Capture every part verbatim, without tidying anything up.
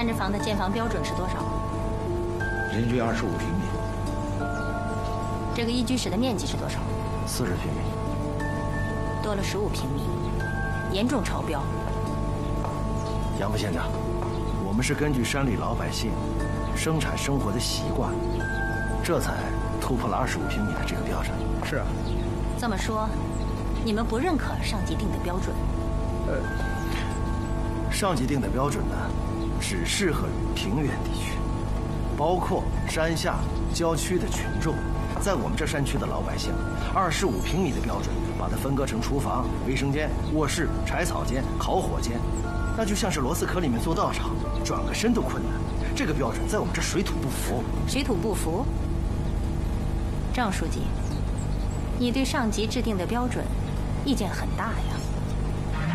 单人房的建房标准是多少？ 人均二十五平米。 这个一居室的面积是多少？ 四十平米， 多了十五平米，严重超标。 杨副县长，我们是根据山里老百姓生产生活的习惯，这才突破了二十五平米的这个标准。 是啊。 这么说，你们不认可上级定的标准？ 呃，上级定的标准呢，只适合于平原地区，包括山下、郊区的群众。在我们这山区的老百姓，二十五平米的标准，把它分割成厨房、卫生间、卧室、柴草间、烤火间，那就像是螺丝壳里面做道场，转个身都困难。这个标准在我们这水土不服。 水土不服？郑书记，你对上级制定的标准意见很大呀。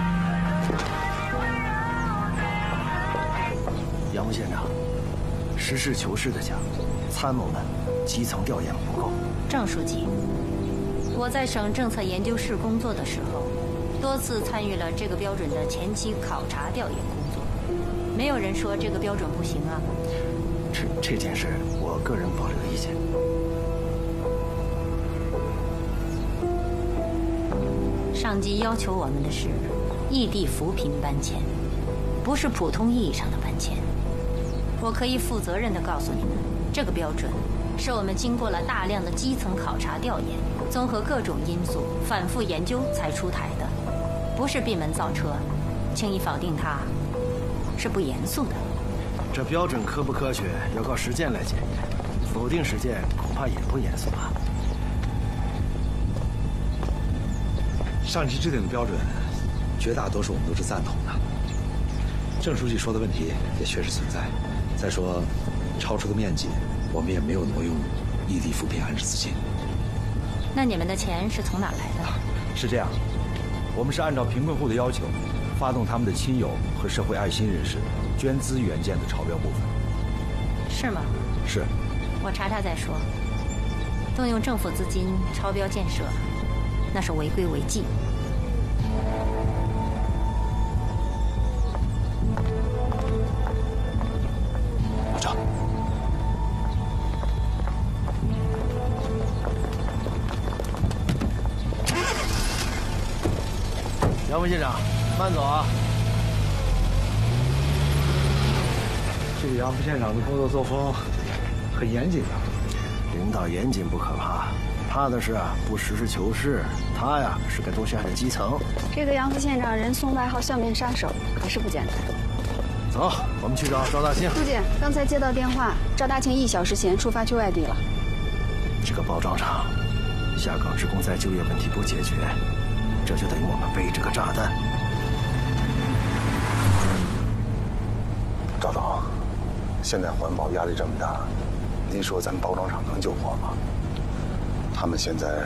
杨副县长，实事求是的讲，参谋们基层调研不够。 郑书记，我在省政策研究室工作的时候，多次参与了这个标准的前期考察调研工作，没有人说这个标准不行啊。 这这件事，我个人保留意见。 上级要求我们的是异地扶贫搬迁，不是普通意义上的搬迁。我可以负责任地告诉你们，这个标准是我们经过了大量的基层考察调研，综合各种因素，反复研究才出台的，不是闭门造车，轻易否定它是不严肃的。 这标准科不科学，要靠实践来检验，否定实践恐怕也不严肃吧。 上级制定的标准，绝大多数我们都是赞同的。郑书记说的问题也确实存在。再说，超出的面积，我们也没有挪用异地扶贫安置资金。 那你们的钱是从哪来的？ 是这样，我们是按照贫困户的要求，发动他们的亲友和社会爱心人士捐资援建的超标部分。 是吗？ 是。 我查查再说。动用政府资金超标建设，那是违规违纪。 老赵， 杨副县长，慢走啊！ 这个杨副县长的工作作风很严谨啊。 领导严谨不可怕，怕的是啊不实事求是。他呀是该多下点基层。 这个杨副县长人送外号笑面杀手，可是不简单。 走，我们去找赵大庆。 书记，刚才接到电话，赵大庆一小时前出发去外地了。 这个包装厂下岗职工再就业问题不解决，这就等于我们背着个炸弹。 赵总，现在环保压力这么大，您说咱们包装厂能救活吗？他们现在